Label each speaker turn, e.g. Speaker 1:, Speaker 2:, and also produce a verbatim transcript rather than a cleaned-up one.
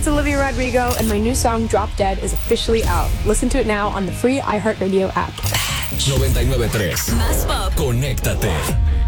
Speaker 1: Olivia Rodrigo, and my new song Drop Dead is officially out. Listen to it now on the free iHeartRadio app.
Speaker 2: noventa y nueve punto tres. Más pop. Conéctate.